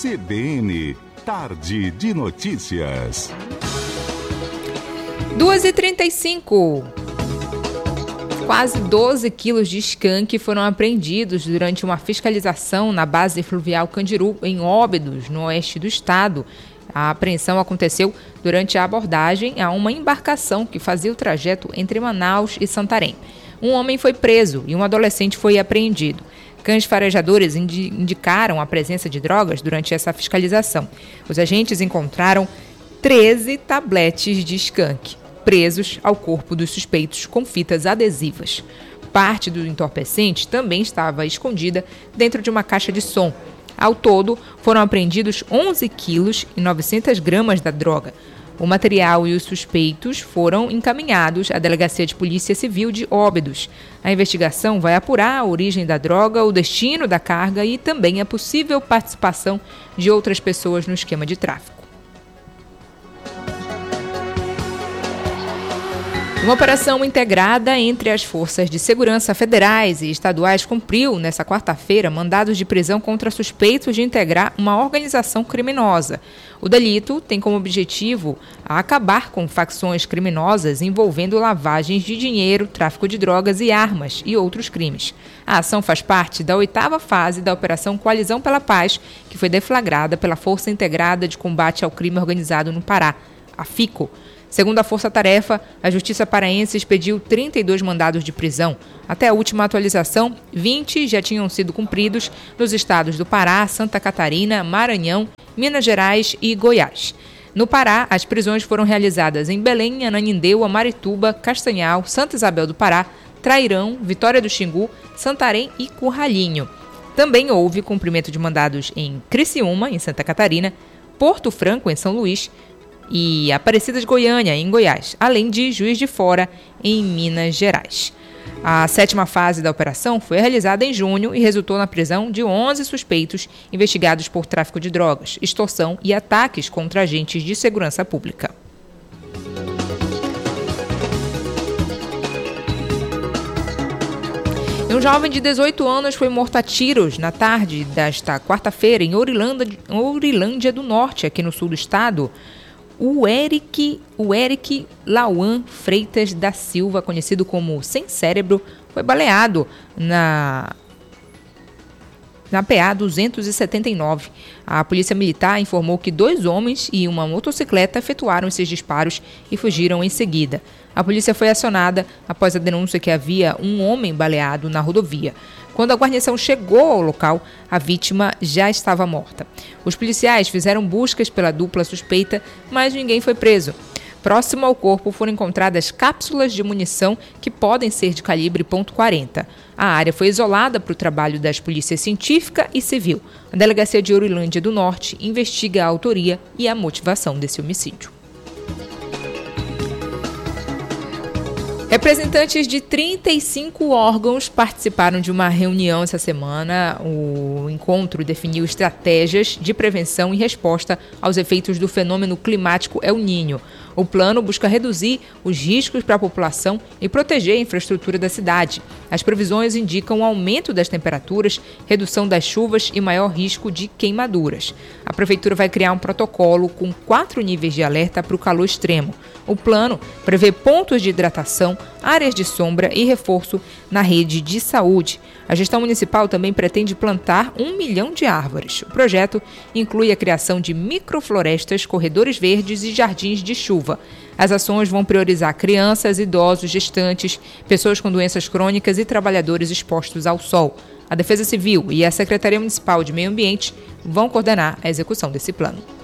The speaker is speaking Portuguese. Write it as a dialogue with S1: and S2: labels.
S1: CBN, Tarde de Notícias.
S2: 2h35. Quase 12 quilos de skunk foram apreendidos durante uma fiscalização na base fluvial Candiru, em Óbidos, no oeste do estado. A apreensão aconteceu durante a abordagem a uma embarcação que fazia o trajeto entre Manaus e Santarém. Um homem foi preso e um adolescente foi apreendido. Cães farejadores indicaram a presença de drogas durante essa fiscalização. Os agentes encontraram 13 tabletes de skunk presos ao corpo dos suspeitos com fitas adesivas. Parte do entorpecente também estava escondida dentro de uma caixa de som. Ao todo, foram apreendidos 11 quilos e 900 gramas da droga. O material e os suspeitos foram encaminhados à Delegacia de Polícia Civil de Óbidos. A investigação vai apurar a origem da droga, o destino da carga e também a possível participação de outras pessoas no esquema de tráfico. Uma operação integrada entre as forças de segurança federais e estaduais cumpriu, nesta quarta-feira, mandados de prisão contra suspeitos de integrar uma organização criminosa. O delito tem como objetivo acabar com facções criminosas envolvendo lavagens de dinheiro, tráfico de drogas e armas e outros crimes. A ação faz parte da 8ª fase da Operação Coalizão pela Paz, que foi deflagrada pela Força Integrada de Combate ao Crime Organizado no Pará, a FICO. Segundo a Força Tarefa, a Justiça Paraense expediu 32 mandados de prisão. Até a última atualização, 20 já tinham sido cumpridos nos estados do Pará, Santa Catarina, Maranhão, Minas Gerais e Goiás. No Pará, as prisões foram realizadas em Belém, Ananindeua, Marituba, Castanhal, Santa Isabel do Pará, Trairão, Vitória do Xingu, Santarém e Curralinho. Também houve cumprimento de mandados em Criciúma, em Santa Catarina, Porto Franco, em São Luís, e Aparecida de Goiânia, em Goiás, além de Juiz de Fora, em Minas Gerais. A 7ª fase da operação foi realizada em junho e resultou na prisão de 11 suspeitos investigados por tráfico de drogas, extorsão e ataques contra agentes de segurança pública. Um jovem de 18 anos foi morto a tiros na tarde desta quarta-feira em Ourilândia do Norte, aqui no sul do estado. O Eric Lauan Freitas da Silva, conhecido como Sem Cérebro, foi baleado na PA 279. A Polícia Militar informou que 2 homens e uma motocicleta efetuaram esses disparos e fugiram em seguida. A polícia foi acionada após a denúncia que havia um homem baleado na rodovia. Quando a guarnição chegou ao local, a vítima já estava morta. Os policiais fizeram buscas pela dupla suspeita, mas ninguém foi preso. Próximo ao corpo foram encontradas cápsulas de munição que podem ser de calibre .40. A área foi isolada para o trabalho das polícias científica e civil. A Delegacia de Ourilândia do Norte investiga a autoria e a motivação desse homicídio. Representantes de 35 órgãos participaram de uma reunião essa semana. O encontro definiu estratégias de prevenção e resposta aos efeitos do fenômeno climático El Niño. O plano busca reduzir os riscos para a população e proteger a infraestrutura da cidade. As previsões indicam o aumento das temperaturas, redução das chuvas e maior risco de queimaduras. A Prefeitura vai criar um protocolo com 4 níveis de alerta para o calor extremo. O plano prevê pontos de hidratação, áreas de sombra e reforço na rede de saúde. A gestão municipal também pretende plantar 1 milhão de árvores. O projeto inclui a criação de microflorestas, corredores verdes e jardins de chuva. As ações vão priorizar crianças, idosos, gestantes, pessoas com doenças crônicas e trabalhadores expostos ao sol. A Defesa Civil e a Secretaria Municipal de Meio Ambiente vão coordenar a execução desse plano.